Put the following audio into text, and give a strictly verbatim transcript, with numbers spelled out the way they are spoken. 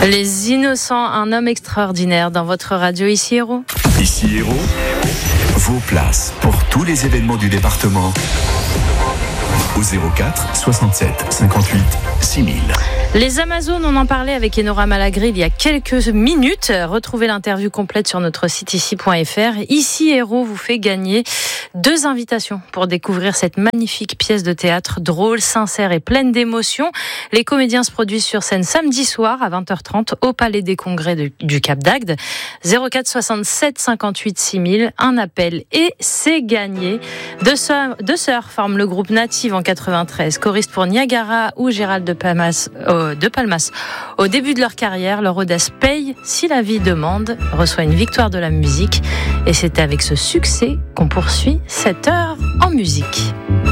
Les Innocents, un homme extraordinaire dans votre radio Ici Héros. Ici Héros, vos places pour tous les événements du département au zéro quatre soixante-sept cinquante-huit six mille. Les Amazones, on en parlait avec Enora Malagri il y a quelques minutes. Retrouvez l'interview complète sur notre site ici point f r. Ici Héros vous fait gagner deux invitations pour découvrir cette magnifique pièce de théâtre drôle, sincère et pleine d'émotions. Les comédiens se produisent sur scène samedi soir à vingt heures trente au Palais des Congrès de, du Cap d'Agde. zéro quatre soixante-sept cinquante-huit six mille, un appel et c'est gagné. Deux sœurs, deux sœurs forment le groupe Native en quatre-vingt-treize, choristes pour Niagara ou Gérald de Palmas, euh, de Palmas. Au début de leur carrière, leur audace paye si la vie demande, reçoit une victoire de la musique et c'est avec ce succès qu'on poursuit cette heure en musique.